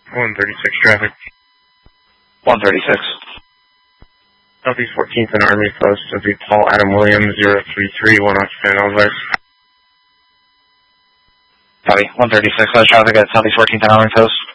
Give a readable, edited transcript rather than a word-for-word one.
136 traffic. 136. Southeast 14th and Army Post, would be Paul Adam Williams, 033, 1 occupant Elvis. Copy. 136, traffic at Southeast 14th and Army Post.